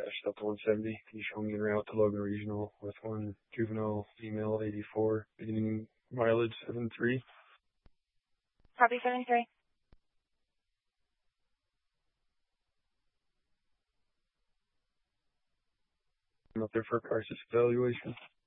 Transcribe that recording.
Delta 170. Can you show me en route to Logan Regional with one juvenile female 84, beginning mileage 73? Copy 73. I'm up there for a crisis evaluation.